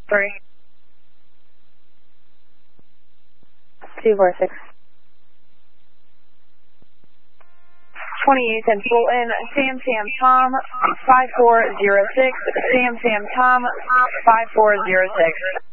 3. 246. 2810 Fulton, Sam Tom 5406, Sam Tom 5406.